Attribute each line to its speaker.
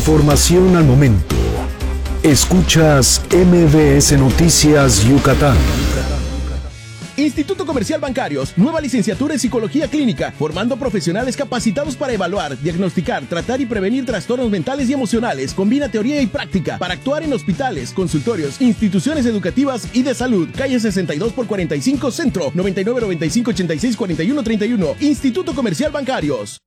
Speaker 1: Información al momento. Escuchas MBS Noticias Yucatán.
Speaker 2: Instituto Comercial Bancarios, nueva licenciatura en Psicología Clínica, formando profesionales capacitados para evaluar, diagnosticar, tratar y prevenir trastornos mentales y emocionales. Combina teoría y práctica para actuar en hospitales, consultorios, instituciones educativas y de salud. Calle 62 por 45 Centro, 99 95 86 41 31. Instituto Comercial Bancarios.